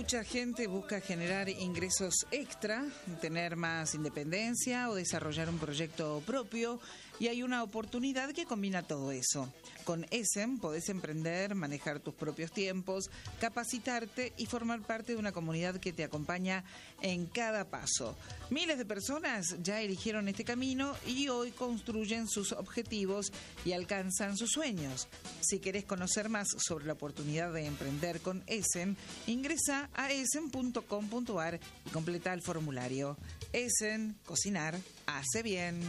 mucha gente busca generar ingresos extra, tener más independencia o desarrollar un proyecto propio, y hay una oportunidad que combina todo eso. Con ESEM podés emprender, manejar tus propios tiempos, capacitarte y formar parte de una comunidad que te acompaña en cada paso. Miles de personas ya eligieron este camino y hoy construyen sus objetivos y alcanzan sus sueños. Si querés conocer más sobre la oportunidad de emprender con ESEM, ingresa a esen.com.ar y completa el formulario. ESEM, cocinar hace bien.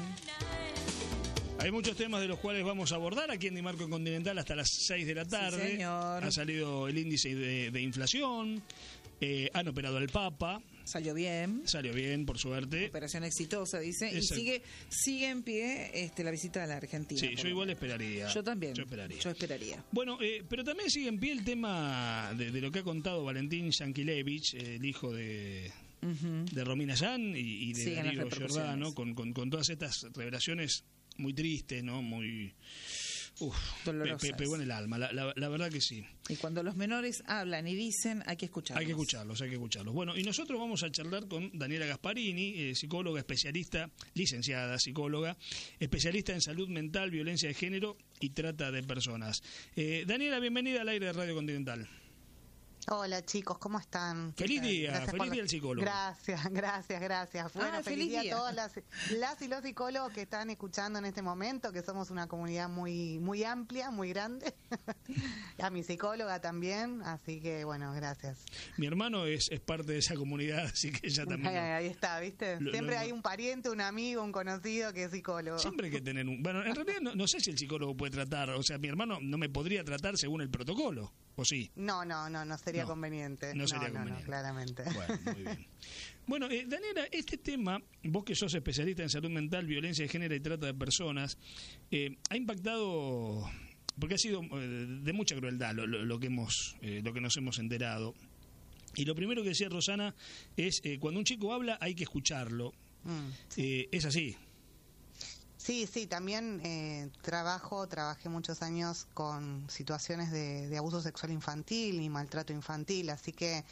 Hay muchos temas de los cuales vamos a abordar aquí en Dimarco Continental hasta las 6 de la tarde. Sí, señor. Ha salido el índice de inflación, han operado al Papa. Salió bien, por suerte. operación exitosa, dice. Exacto. Y sigue en pie la visita a la Argentina. Sí, yo igual esperaría. Yo también. Yo esperaría. Bueno, pero también sigue en pie el tema de lo que ha contado Valentín Yankelevich, el hijo de Romina Yan y de Siguen Darío las repercusiones. Giordano, con todas estas revelaciones muy tristes, ¿no? Muy dolorosas. Pegó en el alma, la verdad que sí. Y cuando los menores hablan y dicen, hay que escucharlos. Hay que escucharlos. Bueno, y nosotros vamos a charlar con Daniela Gasparini, psicóloga, especialista, licenciada psicóloga, especialista en salud mental, violencia de género y trata de personas. Daniela, bienvenida al aire de Radio Continental. Hola chicos, ¿cómo están? Feliz día al psicólogo. Gracias. Bueno, feliz día a todas las y los psicólogos que están escuchando en este momento, que somos una comunidad muy muy amplia, muy grande. A mi psicóloga también, así que bueno, gracias. Mi hermano es parte de esa comunidad, así que ella también. Ahí está, ¿viste? Siempre hay un pariente, un amigo, un conocido que es psicólogo. Siempre hay que tener un... Bueno, en realidad no sé si el psicólogo puede tratar, o sea, mi hermano no me podría tratar según el protocolo, ¿o sí? No sería conveniente. No sería conveniente. No, claramente. Bueno, muy bien. Bueno, Daniela, este tema, vos que sos especialista en salud mental, violencia de género y trata de personas, ha impactado, porque ha sido de mucha crueldad lo que nos hemos enterado. Y lo primero que decía Rosana es, cuando un chico habla hay que escucharlo. Sí. Es así. Sí, también trabajé muchos años con situaciones de abuso sexual infantil y maltrato infantil, así que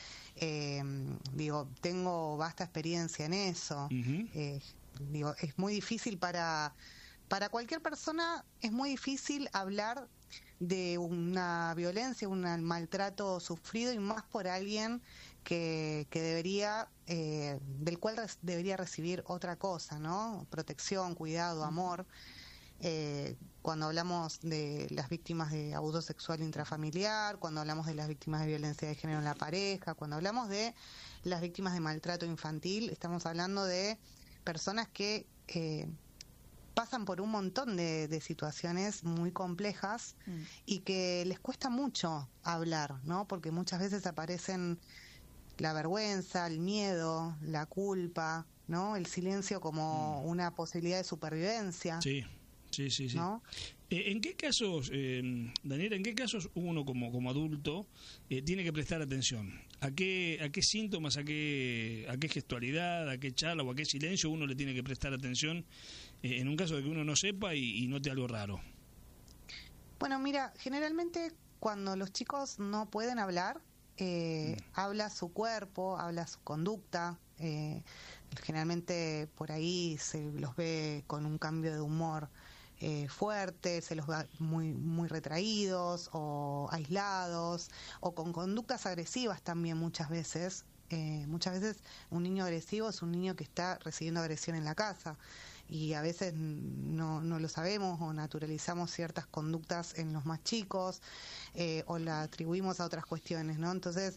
tengo vasta experiencia en eso. Es muy difícil para cualquier persona, es muy difícil hablar de una violencia, un maltrato sufrido, y más por alguien que debería, del cual debería recibir otra cosa, ¿no? Protección, cuidado, amor. Cuando hablamos de las víctimas de abuso sexual intrafamiliar, cuando hablamos de las víctimas de violencia de género en la pareja, cuando hablamos de las víctimas de maltrato infantil, estamos hablando de personas que pasan por un montón de situaciones muy complejas y que les cuesta mucho hablar, ¿no? Porque muchas veces aparecen la vergüenza, el miedo, la culpa, ¿no? El silencio como una posibilidad de supervivencia. Sí. ¿No? ¿En qué casos, Daniela, uno como adulto tiene que prestar atención? ¿A qué síntomas, a qué gestualidad, a qué charla o a qué silencio uno le tiene que prestar atención en un caso de que uno no sepa y note algo raro? Bueno, mira, generalmente cuando los chicos no pueden hablar, habla su cuerpo, habla su conducta. Generalmente por ahí se los ve con un cambio de humor fuerte, se los ve muy retraídos o aislados, o con conductas agresivas también muchas veces. Muchas veces un niño agresivo es un niño que está recibiendo agresión en la casa, y a veces no lo sabemos o naturalizamos ciertas conductas en los más chicos, o la atribuimos a otras cuestiones, ¿no? Entonces,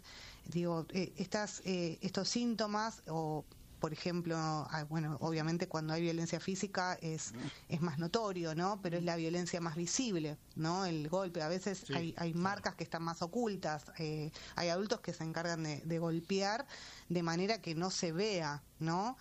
estos síntomas, o por ejemplo, obviamente cuando hay violencia física es más notorio, ¿no? Pero es la violencia más visible, ¿no? El golpe, a veces hay marcas que están más ocultas, hay adultos que se encargan de golpear de manera que no se vea, ¿no?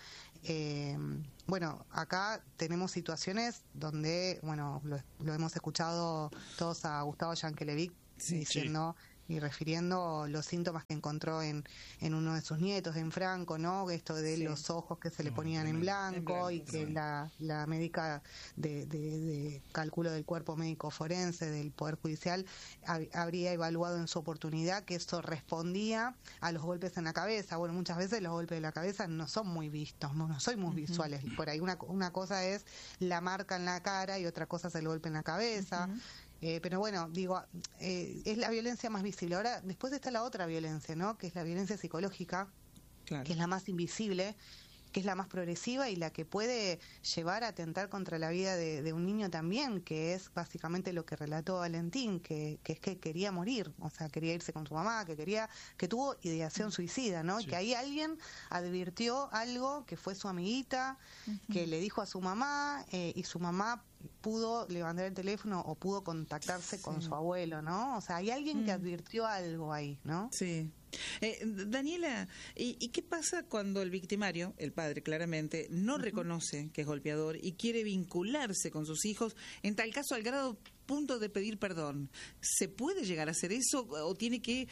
Acá tenemos situaciones donde, lo hemos escuchado todos a Gustavo Yankelevich diciendo y refiriendo los síntomas que encontró en uno de sus nietos, en Franco, ¿no? Esto de los ojos que se le ponían en blanco y que la médica de cálculo del cuerpo médico forense del Poder Judicial habría evaluado en su oportunidad que eso respondía a los golpes en la cabeza. Bueno, muchas veces los golpes de la cabeza no son muy vistos, no son muy visuales. Por ahí una cosa es la marca en la cara y otra cosa es el golpe en la cabeza. Pero bueno, digo, es la violencia más visible. Ahora, después está la otra violencia, ¿no? Que es la violencia psicológica, que es la más invisible, que es la más progresiva y la que puede llevar a atentar contra la vida de un niño también, que es básicamente lo que relató Valentín, que es que quería morir, o sea, quería irse con su mamá, que tuvo ideación suicida, ¿no? Sí. Que ahí alguien advirtió algo, que fue su amiguita, que le dijo a su mamá, y su mamá pudo levantar el teléfono o pudo contactarse con su abuelo, ¿no? O sea, hay alguien que advirtió algo ahí, ¿no? Sí. Daniela, ¿y qué pasa cuando el victimario, el padre claramente, no reconoce que es golpeador y quiere vincularse con sus hijos, en tal caso al grado punto de pedir perdón? ¿Se puede llegar a hacer eso o tiene que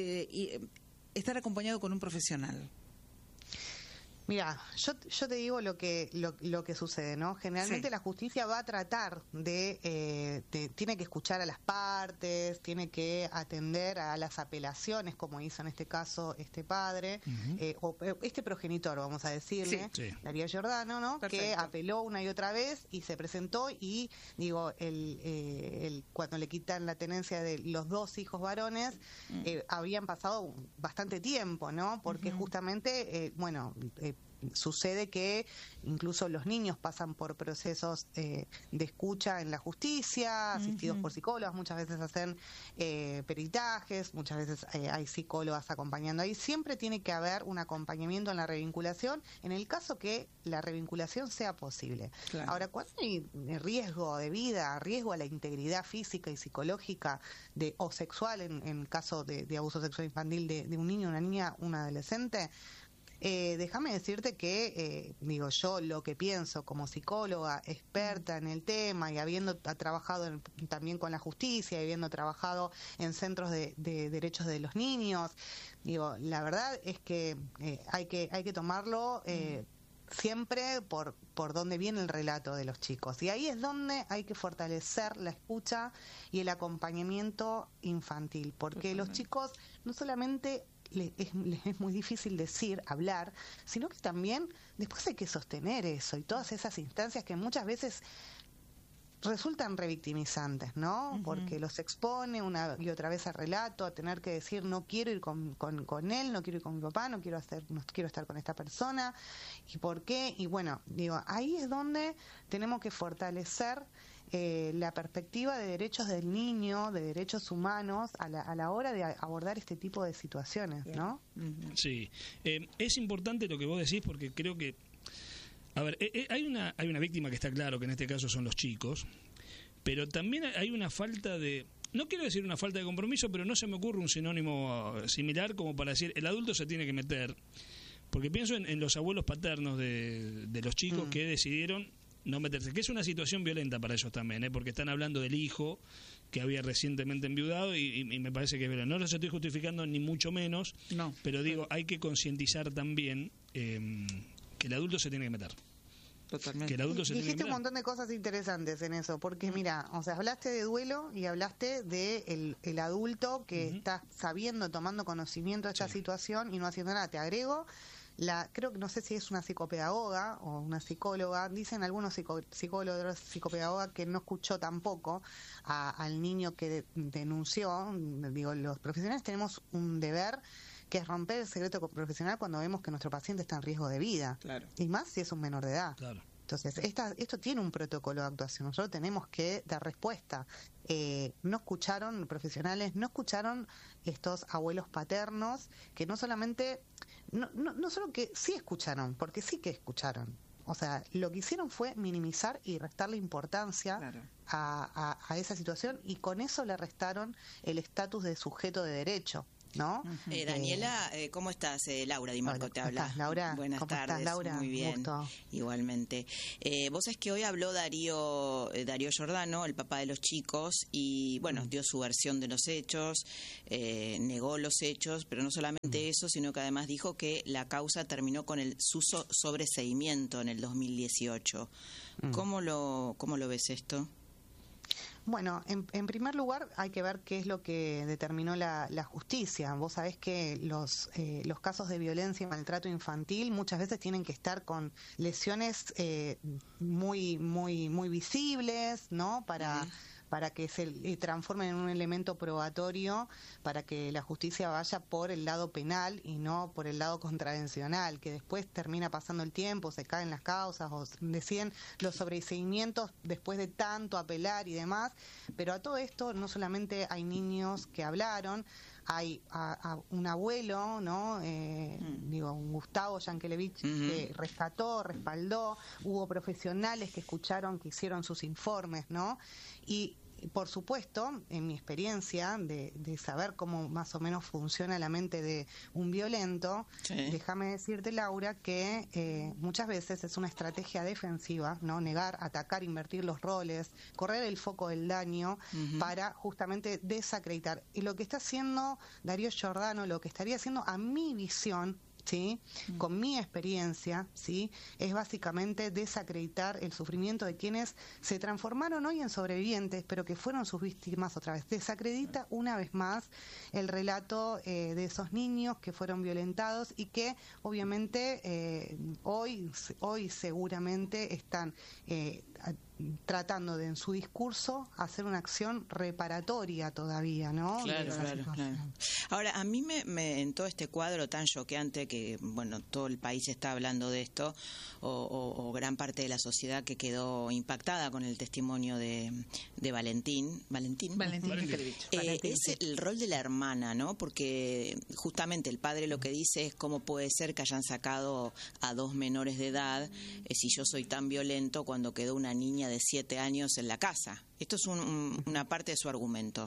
estar acompañado con un profesional? Mira, yo te digo lo que sucede, ¿no? Generalmente la justicia va a tratar tiene que escuchar a las partes, tiene que atender a las apelaciones, como hizo en este caso este padre, o este progenitor, vamos a decirle, Darío Giordano, ¿no? Perfecto. Que apeló una y otra vez y se presentó y, digo, cuando le quitan la tenencia de los dos hijos varones, habían pasado bastante tiempo, ¿no? Porque justamente, sucede que incluso los niños pasan por procesos de escucha en la justicia, asistidos por psicólogas, muchas veces hacen peritajes, muchas veces hay psicólogas acompañando ahí. Siempre tiene que haber un acompañamiento en la revinculación, en el caso que la revinculación sea posible. Claro. Ahora, cuando hay riesgo de vida, riesgo a la integridad física y psicológica o sexual, en caso de abuso sexual infantil de un niño, una niña, un adolescente, déjame decirte que, yo lo que pienso como psicóloga experta en el tema y habiendo trabajado también con la justicia y habiendo trabajado en centros de derechos de los niños, la verdad es que hay que tomarlo siempre por donde viene el relato de los chicos. Y ahí es donde hay que fortalecer la escucha y el acompañamiento infantil, porque los chicos no solamente les es muy difícil hablar, sino que también después hay que sostener eso y todas esas instancias que muchas veces resultan revictimizantes, ¿no? Porque los expone una y otra vez al relato, a tener que decir no quiero ir con él, no quiero ir con mi papá, no quiero estar con esta persona, ¿y por qué? Y bueno, ahí es donde tenemos que fortalecer la perspectiva de derechos del niño, de derechos humanos a la hora de abordar este tipo de situaciones, ¿no? Sí, es importante lo que vos decís porque creo que, a ver, hay una víctima que está claro que en este caso son los chicos, pero también hay una falta de, no quiero decir una falta de compromiso, pero no se me ocurre un sinónimo similar como para decir el adulto se tiene que meter, porque pienso en los abuelos paternos de los chicos que decidieron no meterse, que es una situación violenta para ellos también, porque están hablando del hijo que había recientemente enviudado y me parece que es violento. No los estoy justificando ni mucho menos, pero digo, hay que concientizar también que el adulto se tiene que meter. Totalmente. Que el adulto se tiene que Dijiste meter. un montón de cosas interesantes en eso, porque mira, o sea, hablaste de duelo y hablaste de el adulto que está sabiendo, tomando conocimiento de esta situación y no haciendo nada. Te agrego creo que no sé si es una psicopedagoga o una psicóloga, dicen algunos psicólogos, psicopedagoga, que no escuchó tampoco al niño que denunció. Los profesionales tenemos un deber que es romper el secreto profesional cuando vemos que nuestro paciente está en riesgo de vida, y más si es un menor de edad. Entonces, esto tiene un protocolo de actuación, nosotros tenemos que dar respuesta. No escucharon profesionales, no escucharon estos abuelos paternos, que no solamente, no solo que sí escucharon, porque sí que escucharon. O sea, lo que hicieron fue minimizar y restarle importancia a esa situación, y con eso le restaron el estatus de sujeto de derecho. ¿no? Daniela, ¿cómo estás? Laura Di Marco te habla. ¿Cómo estás, Laura? Buenas ¿Cómo tardes. Estás, Laura? Muy bien. Gusto. Igualmente. Vos sabés que hoy habló Darío Giordano, el papá de los chicos, y bueno, dio su versión de los hechos, negó los hechos, pero no solamente eso, sino que además dijo que la causa terminó con el sobreseimiento en el 2018. ¿Cómo lo ves esto? Bueno, en primer lugar hay que ver qué es lo que determinó la justicia. Vos sabés que los casos de violencia y maltrato infantil muchas veces tienen que estar con lesiones muy visibles, ¿no? Para que se transformen en un elemento probatorio, para que la justicia vaya por el lado penal y no por el lado contravencional, que después termina pasando el tiempo, se caen las causas o deciden los sobreseimientos después de tanto apelar y demás. Pero a todo esto no solamente hay niños que hablaron, hay a un abuelo, ¿no? Un Gustavo Yankelevich, que rescató, respaldó, hubo profesionales que escucharon, que hicieron sus informes, ¿no? Y por supuesto, en mi experiencia de saber cómo más o menos funciona la mente de un violento, déjame decirte, Laura, que muchas veces es una estrategia defensiva, ¿no? Negar, atacar, invertir los roles, correr el foco del daño para justamente desacreditar. Y lo que está haciendo Darío Giordano, lo que estaría haciendo a mi visión, ¿sí? Con mi experiencia, ¿sí? Es básicamente desacreditar el sufrimiento de quienes se transformaron hoy en sobrevivientes, pero que fueron sus víctimas otra vez. Desacredita una vez más el relato de esos niños que fueron violentados y que obviamente hoy seguramente están tratando de en su discurso hacer una acción reparatoria todavía, ¿no? Claro. Ahora, a mí me en todo este cuadro tan choqueante que, bueno, todo el país está hablando de esto, o gran parte de la sociedad que quedó impactada con el testimonio de Valentín Yankelevich. Es el rol de la hermana, ¿no? Porque justamente el padre lo que dice es cómo puede ser que hayan sacado a 2 menores de edad si yo soy tan violento cuando quedó una niña de 7 años en la casa. Esto es una parte de su argumento.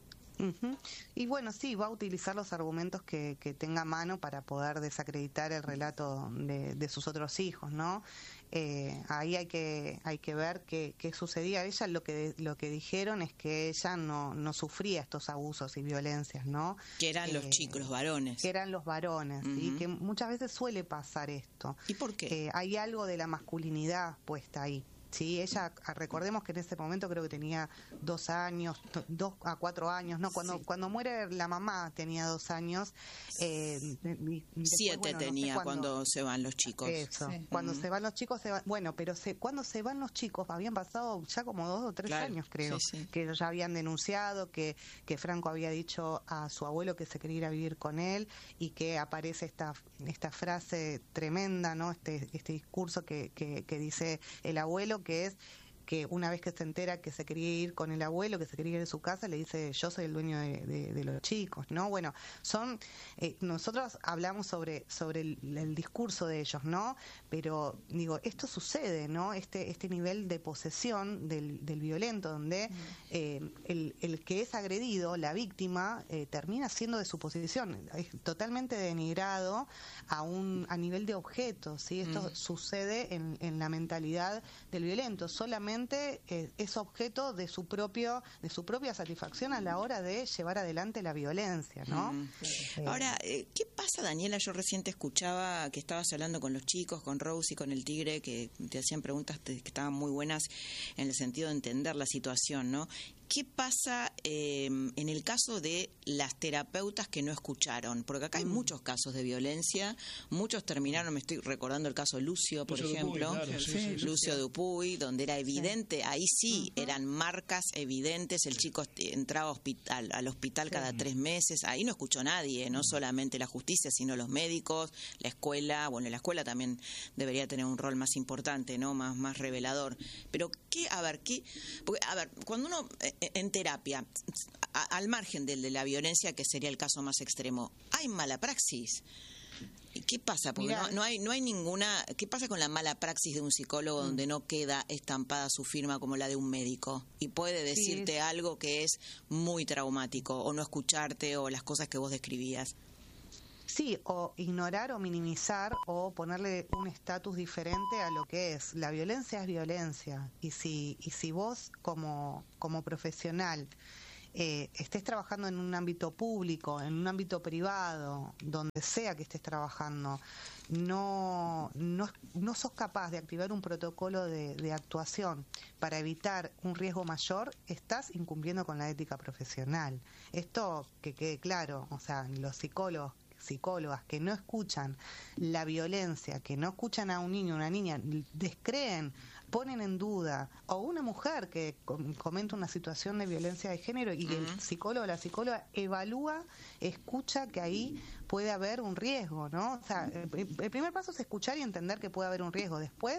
Y bueno, sí, va a utilizar los argumentos que tenga a mano para poder desacreditar el relato de sus otros hijos, ¿no? Ahí hay que ver qué sucedía. Ella lo que dijeron es que ella no sufría estos abusos y violencias, ¿no? Que eran los chicos, los varones. Que eran los varones, y que muchas veces suele pasar esto. ¿Y por qué? Hay algo de la masculinidad puesta ahí. Sí, ella, recordemos que en ese momento creo que tenía 2 años, 2 a 4 años, ¿no? Cuando muere la mamá tenía 2 años. 7 tenía no sé cuando se van los chicos. Eso, cuando se van los chicos, pero cuando se van los chicos habían pasado ya como 2 o 3 años, creo, que ellos ya habían denunciado que Franco había dicho a su abuelo que se quería ir a vivir con él, y que aparece esta frase tremenda, ¿no? Este discurso que dice el abuelo, que es que una vez que se entera que se quería ir con el abuelo, que se quería ir de su casa, le dice: yo soy el dueño de los chicos, ¿no? Bueno, nosotros hablamos sobre el discurso de ellos, ¿no? Pero digo, esto sucede, ¿no? Este nivel de posesión del violento, donde el que es agredido, la víctima, termina siendo de su posesión, es totalmente denigrado a nivel de objeto, ¿sí? Esto sucede en la mentalidad del violento, solamente es objeto de su propia satisfacción a la hora de llevar adelante la violencia, ¿no? Ahora, ¿qué pasa, Daniela? Yo recién te escuchaba que estabas hablando con los chicos, con Rose y con el Tigre, que te hacían preguntas que estaban muy buenas en el sentido de entender la situación, ¿no? ¿Qué pasa en el caso de las terapeutas que no escucharon? Porque acá hay muchos casos de violencia, muchos terminaron, me estoy recordando el caso de Lucio, por ejemplo, Dupuy, claro, Lucio Dupuy, donde era evidente, ahí sí eran marcas evidentes, el chico entraba al hospital cada 3 meses, ahí no escuchó nadie, no solamente la justicia, sino los médicos, la escuela. Bueno, la escuela también debería tener un rol más importante, ¿no? Más revelador. Pero cuando uno en terapia, al margen de la violencia, que sería el caso más extremo, ¿hay mala praxis? ¿Qué pasa? Porque Mirá, no hay ninguna... ¿Qué pasa con la mala praxis de un psicólogo donde no queda estampada su firma como la de un médico? Y puede decirte algo que es muy traumático, o no escucharte, o las cosas que vos describías. Sí, o ignorar o minimizar o ponerle un estatus diferente a lo que es. La violencia es violencia. Y si vos como profesional estés trabajando en un ámbito público, en un ámbito privado, donde sea que estés trabajando, no sos capaz de activar un protocolo de actuación para evitar un riesgo mayor, estás incumpliendo con la ética profesional. Esto que quede claro, o sea, los psicólogas que no escuchan la violencia, que no escuchan a un niño o una niña, descreen, ponen en duda, o una mujer que comenta una situación de violencia de género y el psicólogo o la psicóloga evalúa, escucha que ahí puede haber un riesgo, ¿no? O sea, el primer paso es escuchar y entender que puede haber un riesgo. Después,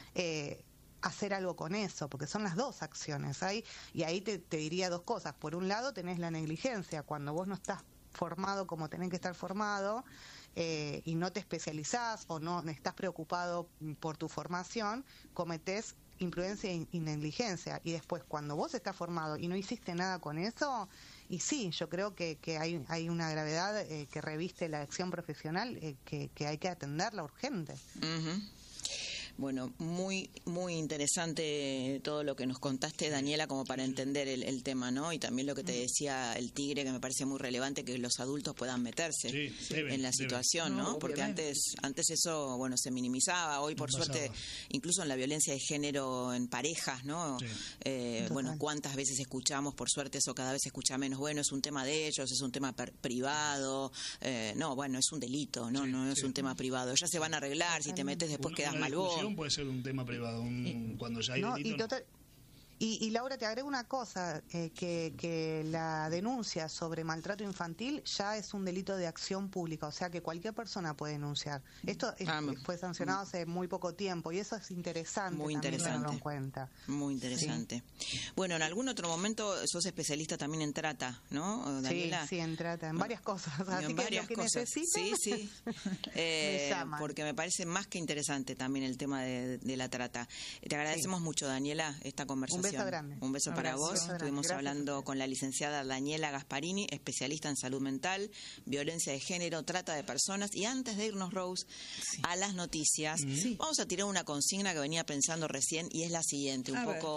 hacer algo con eso, porque son las dos acciones. Y ahí te diría dos cosas. Por un lado, tenés la negligencia, cuando vos no estás formado como tenés que estar formado, y no te especializás o no estás preocupado por tu formación, cometés imprudencia y negligencia. Y después, cuando vos estás formado y no hiciste nada con eso, y sí, yo creo que hay una gravedad que reviste la acción profesional, que hay que atenderla urgente. Uh-huh. Bueno, muy muy interesante todo lo que nos contaste, Daniela, como para entender el tema, ¿no? Y también lo que te decía el Tigre, que me parece muy relevante, que los adultos puedan meterse en la situación, ¿no? Porque antes eso, bueno, se minimizaba. Hoy, por suerte, incluso en la violencia de género en parejas, ¿no? Bueno, ¿cuántas veces escuchamos? Por suerte eso cada vez se escucha menos. Bueno, es un tema de ellos, es un tema privado. No, bueno, es un delito, no es un tema privado. Ya se van a arreglar, si te metes después quedas mal vos. Puede ser un tema privado, cuando ya hay delito. Y Laura, te agrego una cosa, que la denuncia sobre maltrato infantil ya es un delito de acción pública, o sea que cualquier persona puede denunciar. Esto fue sancionado hace muy poco tiempo y eso es interesante. Muy interesante. Tenerlo en cuenta. Muy interesante. Sí. Bueno, en algún otro momento sos especialista también en trata, ¿no, Daniela? Sí, en trata, en varias cosas. Así que lo que necesites, sí. Me llaman. Porque me parece más que interesante también el tema de la trata. Te agradecemos mucho, Daniela, esta conversación. Un beso grande. Un beso para vos. Estuvimos hablando con la licenciada Daniela Gasparini, especialista en salud mental, violencia de género, trata de personas. Y antes de irnos, Rose, a las noticias, vamos a tirar una consigna que venía pensando recién y es la siguiente,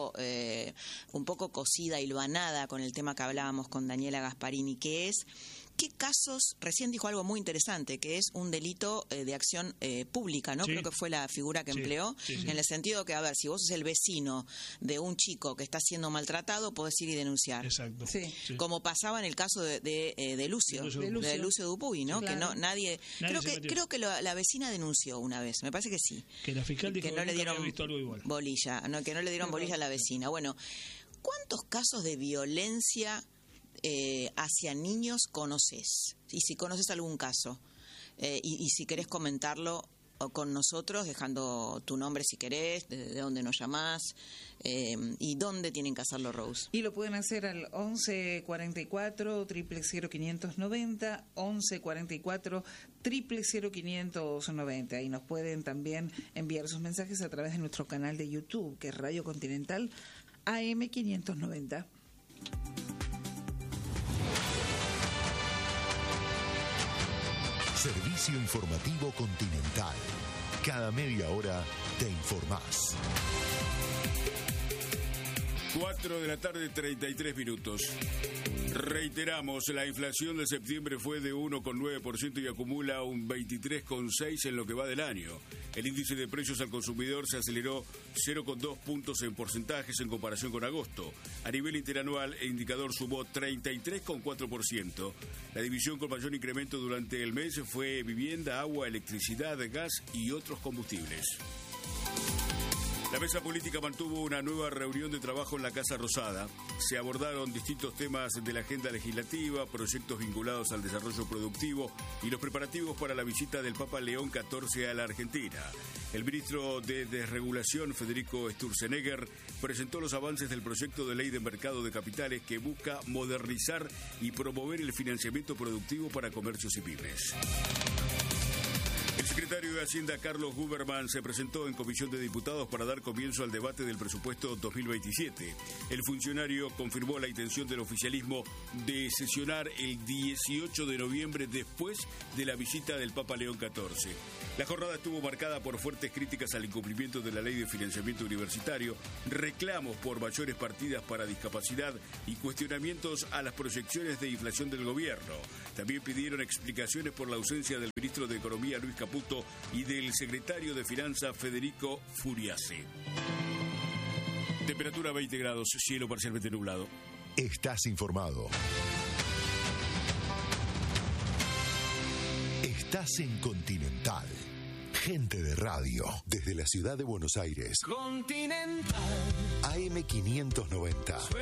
un poco cosida, hilvanada con el tema que hablábamos con Daniela Gasparini, que es: ¿qué casos? Recién dijo algo muy interesante, que es un delito de acción pública, ¿no? Creo que fue la figura que empleó, en el sentido que, a ver, si vos sos el vecino de un chico que está siendo maltratado, podés ir y denunciar. Exacto. Como pasaba en el caso de Lucio Dupuy, ¿no? Claro. Que no nadie creo que la vecina denunció una vez, me parece que sí. Que la fiscal dijo que no le dieron había visto algo igual. Bolilla, que no le dieron bolilla a la vecina. Bueno, ¿cuántos casos de violencia hacia niños conoces? Y si conoces algún caso, y si querés comentarlo con nosotros, dejando tu nombre si querés, de dónde nos llamás, y dónde tienen que hacerlo, Rose. Y lo pueden hacer al 11 44 000 590, 11 44 000 590. Y nos pueden también enviar sus mensajes a través de nuestro canal de YouTube, que es Radio Continental AM 590. Servicio Informativo Continental. Cada media hora te informás. 4 de la tarde, 33 minutos. Reiteramos, la inflación de septiembre fue de 1,9% y acumula un 23,6% en lo que va del año. El índice de precios al consumidor se aceleró 0,2 puntos en porcentajes en comparación con agosto. A nivel interanual, el indicador sumó 33,4%. La división con mayor incremento durante el mes fue vivienda, agua, electricidad, gas y otros combustibles. La mesa política mantuvo una nueva reunión de trabajo en la Casa Rosada. Se abordaron distintos temas de la agenda legislativa, proyectos vinculados al desarrollo productivo y los preparativos para la visita del Papa León XIV a la Argentina. El ministro de Desregulación, Federico Sturzenegger, presentó los avances del proyecto de ley de mercado de capitales que busca modernizar y promover el financiamiento productivo para comercios y pymes. El secretario de Hacienda, Carlos Guberman, se presentó en Comisión de Diputados para dar comienzo al debate del presupuesto 2027. El funcionario confirmó la intención del oficialismo de sesionar el 18 de noviembre después de la visita del Papa León XIV. La jornada estuvo marcada por fuertes críticas al incumplimiento de la Ley de Financiamiento Universitario, reclamos por mayores partidas para discapacidad y cuestionamientos a las proyecciones de inflación del gobierno. También pidieron explicaciones por la ausencia del ministro de Economía, Luis Caputo, y del secretario de Finanzas, Federico Furiase. Temperatura 20 grados, cielo parcialmente nublado. Estás informado. Estás en Continental. Gente de radio, desde la ciudad de Buenos Aires. Continental. AM 590.